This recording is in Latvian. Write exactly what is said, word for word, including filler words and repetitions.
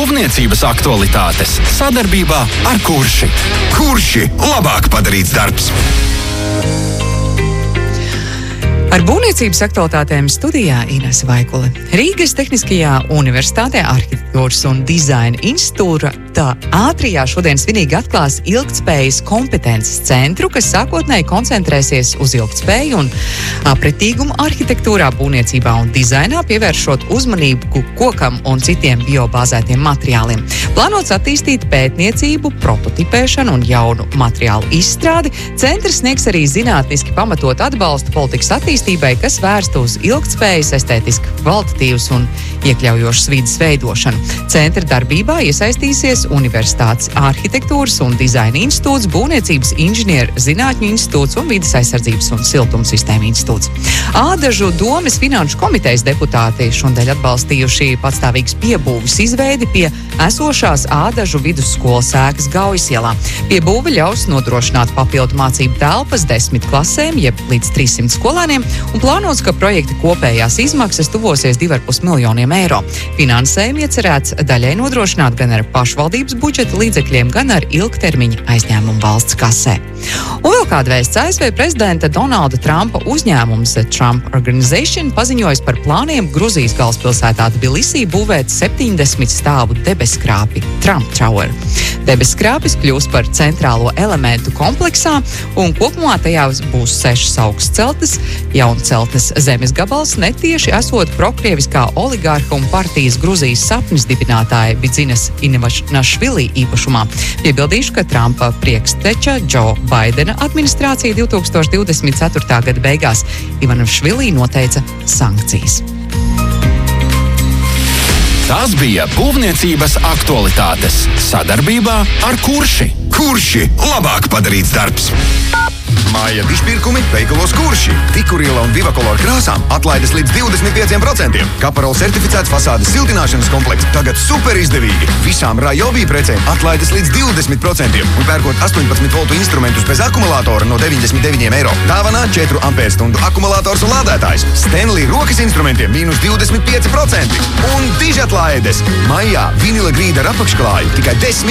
Būvniecības aktualitātes sadarbībā ar Kurši. Kurši - labāk padarīts darbs! Ar būvniecības aktualitātēm studijā Inese Vaikule. Rīgas Tehniskajā universitātē Arhitektūras un dizaina institūta Ātrijā šodien svinīgi atklās ilgtspējas kompetences centru, kas sākotnēji koncentrēsies uz ilgtspēju un apretīgumu arhitektūrā, būvniecībā un dizainā, pievēršot uzmanību kokam un citiem biobāzētiem materiāliem. Plānots attīstīt pētniecību, prototipēšanu un jaunu materiālu izstrādi. Centrs sniegs arī zinātniski pamatot atbalstu politikas attīstībai, kas vērsta uz ilgtspējas, estētiski kvalitatīvas un iekļaujošas vides veidošanu. Centra darbībā iesaistīsies Universitātes Arhitektūras un dizaina institūts, Būvniecības inženieru zinātņu institūts un Vides aizsardzības un siltumsistēmu institūts. Ādažu domes finanšu komitejas deputāti šodien atbalstījuši patstāvīgas piebūves izveidi pie esošās Ādažu vidusskolas ēkas Gaujasielā. Piebūve ļaus nodrošināt papildu mācību telpas desmit klasēm, jeb līdz trīssimt skolēniem, un plānots, ka projekta kopējās izmaksas tuvosies divi ar pus miljoniem eiro. Finansējumu iecerēts daļai nodrošināt gan ar pašvaldības budžeta līdzekļiem, gan ar ilgtermiņa aizņēmumu valsts kasē. Un vēl kāda vēsts: A S V prezidenta Donalda Trumpa uzņēmums Trump Organization paziņojas par plāniem Gruzijas galvaspilsētā Tbilisī būvēt septiņdesmit stāvu debeskrāpi Trump Tower. Debeskrāpis kļūs par centrālo elementu kompleksā, un kopumā tajā būs sešas augstceltas, jaunceltas zemes gabals, netieši esot prokrieviskā oligārha un partijas Gruzijas sapnis dibinātāja Bidzinas Ivanašvili īpašumā. Piebildīšu, ka Trumpa priekšteča Džo Baidena administrācija divtūkstoš divdesmit ceturtā gada beigās Ivanašvili noteica sankcijas. Tās bija būvniecības aktualitātes sadarbībā ar Kurši. Kurši - labāk padarīts darbs! Māja dižpirkumi veikalos Kurši. Tikurila un Vivakolor krāsām atlaides līdz divdesmit pieciem procentiem. Kaparol certificēts fasādes siltināšanas komplekts tagad super izdevīgi. Visām Rajovī precēm atlaides līdz divdesmit procentiem. Un pērkot astoņpadsmit voltu instrumentus bez akumulātora no deviņdesmit deviņiem eiro. Dāvanā četru ampērstundu akumulators un lādētājs. Stanley rokas instrumentiem mīnus divdesmit pieci procenti. Un dižatlaides. Maijā vinila grīda ar apakšklāju tikai desmit